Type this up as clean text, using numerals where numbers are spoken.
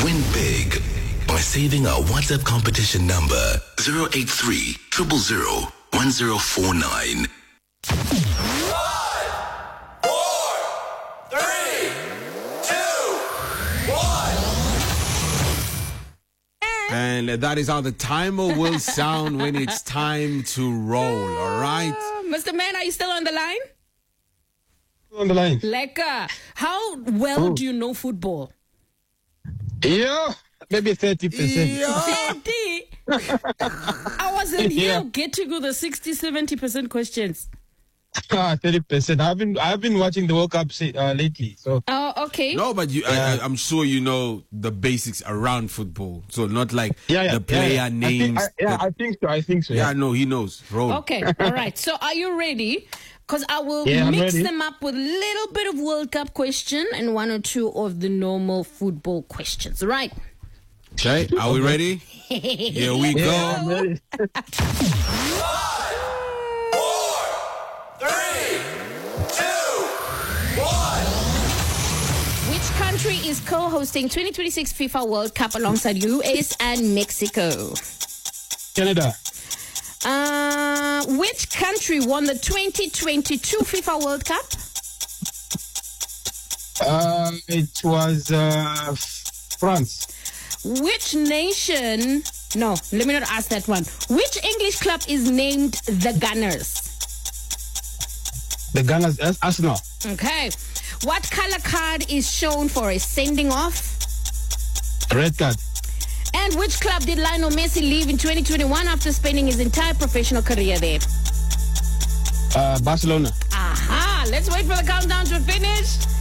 Win big by saving our WhatsApp competition number 083 000 1049. 5, 4, 3, 2, 1. And that is how the timer will sound when it's time to roll, all right? Mr. Man, are you still on the line? On the line. Lekker. How well do you know football? Yeah, maybe 30%. 30? I wasn't here getting to the 60-70% questions. 30%. I've been watching the World Cup lately. So. Oh, okay. No, but I'm sure you know the basics around football. So not like the player names. I think so. Yeah, no, he knows. Roll. Okay, all right. So are you ready? Because I will I'm mix ready. them up with a little bit of World Cup question and one or two of the normal football questions. Right? Okay, are we ready? Here we go. I'm ready. 5, 4, 3, 2, 1. Which country is co-hosting 2026 FIFA World Cup alongside US and Mexico? Canada. Which country won the 2022 FIFA World Cup? It was France. Which nation... No, let me not ask that one. Which English club is named the Gunners? The Gunners, Arsenal. Okay. What color card is shown for a sending off? Red card. And which club did Lionel Messi leave in 2021 after spending his entire professional career there? Barcelona. Aha! Let's wait for the countdown to finish.